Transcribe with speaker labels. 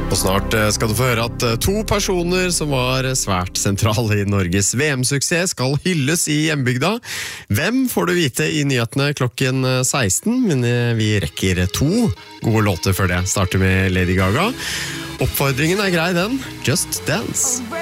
Speaker 1: Og snart skal du få høre at to personer som var svært sentrale i Norges VM-suksess skal hylles i hjembygda. Hvem får du vite i nyhetene klokken 16, men vi rekker to gode låter før det. Starter med Lady Gaga. Oppfordringen er grei den, Just Dance.